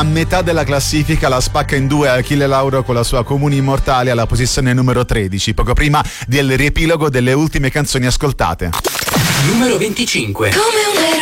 A metà della classifica la spacca in due Achille Lauro con la sua Comuni Immortali alla posizione numero 13, poco prima del riepilogo delle ultime canzoni ascoltate. Numero 25. Come un vero